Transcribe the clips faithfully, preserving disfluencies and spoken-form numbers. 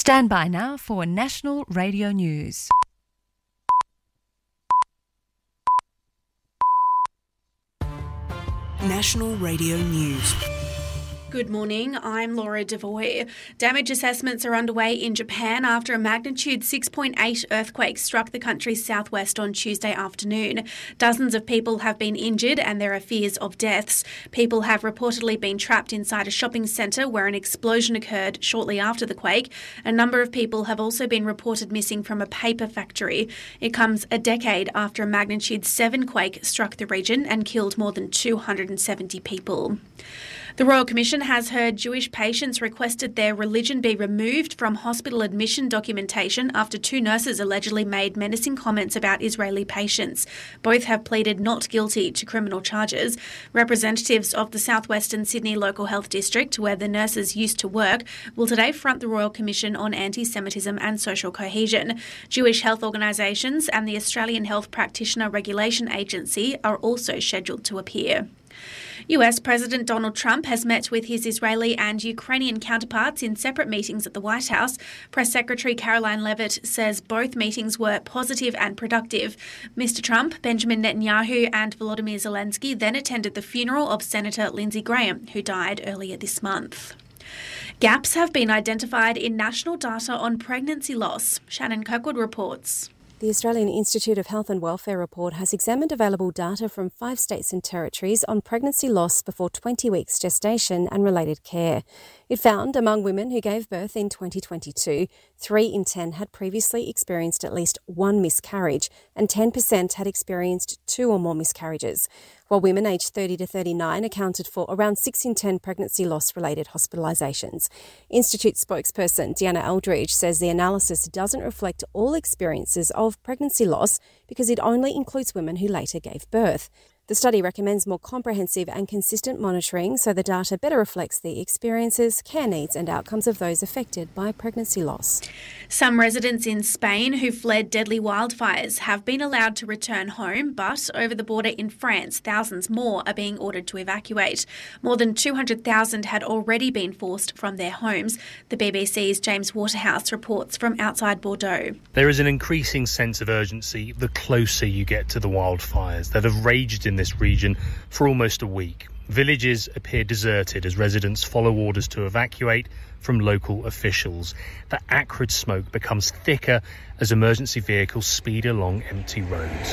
Stand by now for National Radio News. National Radio News. Good morning, I'm Laura Devoy. Damage assessments are underway in Japan after a magnitude six point eight earthquake struck the country's southwest on Tuesday afternoon. Dozens of people have been injured and there are fears of deaths. People have reportedly been trapped inside a shopping centre where an explosion occurred shortly after the quake. A number of people have also been reported missing from a paper factory. It comes a decade after a magnitude seven quake struck the region and killed more than two hundred seventy people. The Royal Commission has heard Jewish patients requested their religion be removed from hospital admission documentation after two nurses allegedly made menacing comments about Israeli patients. Both have pleaded not guilty to criminal charges. Representatives of the southwestern Sydney Local Health District, where the nurses used to work, will today front the Royal Commission on Anti-Semitism and Social Cohesion. Jewish health organisations and the Australian Health Practitioner Regulation Agency are also scheduled to appear. U S President Donald Trump has met with his Israeli and Ukrainian counterparts in separate meetings at the White House. Press Secretary Caroline Leavitt says both meetings were positive and productive. Mister Trump, Benjamin Netanyahu and Volodymyr Zelensky then attended the funeral of Senator Lindsey Graham, who died earlier this month. Gaps have been identified in national data on pregnancy loss. Shannon Kirkwood reports. The Australian Institute of Health and Welfare report has examined available data from five states and territories on pregnancy loss before twenty weeks gestation and related care. It found among women who gave birth in twenty twenty-two, three in ten had previously experienced at least one miscarriage and ten percent had experienced two or more miscarriages, while women aged thirty to thirty-nine accounted for around six in ten pregnancy loss-related hospitalisations. Institute spokesperson Deanna Eldridge says the analysis doesn't reflect all experiences of pregnancy loss because it only includes women who later gave birth. The study recommends more comprehensive and consistent monitoring so the data better reflects the experiences, care needs and outcomes of those affected by pregnancy loss. Some residents in Spain who fled deadly wildfires have been allowed to return home, but over the border in France, thousands more are being ordered to evacuate. More than two hundred thousand had already been forced from their homes. The B B C's James Waterhouse reports from outside Bordeaux. There is an increasing sense of urgency the closer you get to the wildfires that have raged in this region for almost a week. Villages appear deserted as residents follow orders to evacuate from local officials. The acrid smoke becomes thicker as emergency vehicles speed along empty roads.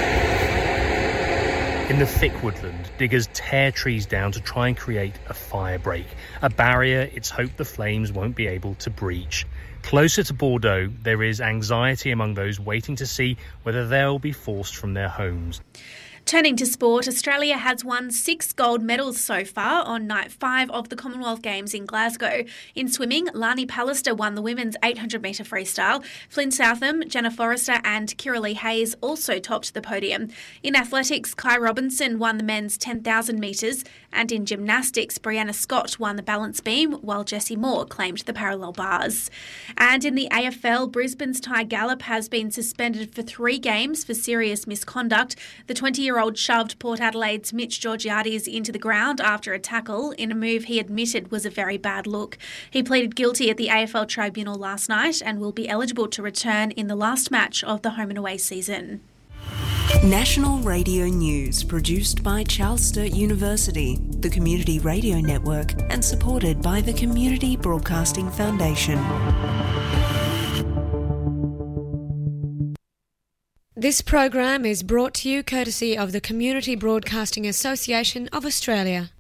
In the thick woodland, diggers tear trees down to try and create a fire break, a barrier it's hoped the flames won't be able to breach. Closer to Bordeaux, there is anxiety among those waiting to see whether they'll be forced from their homes. Turning to sport, Australia has won six gold medals so far on night five of the Commonwealth Games in Glasgow. In swimming, Lani Pallister won the women's eight hundred metre freestyle. Flynn Southam, Jenna Forrester and Kiralee Hayes also topped the podium. In athletics, Kai Robinson won the men's ten thousand metres, and in gymnastics, Brianna Scott won the balance beam, while Jessie Moore claimed the parallel bars. And in the A F L, Brisbane's Ty Gallop has been suspended for three games for serious misconduct. The twenty-year-old shoved Port Adelaide's Mitch Georgiades into the ground after a tackle in a move he admitted was a very bad look. He pleaded guilty at the A F L tribunal last night and will be eligible to return in the last match of the home and away season. National Radio News, produced by Charles Sturt University, the Community Radio Network, and supported by the Community Broadcasting Foundation. This program is brought to you courtesy of the Community Broadcasting Association of Australia.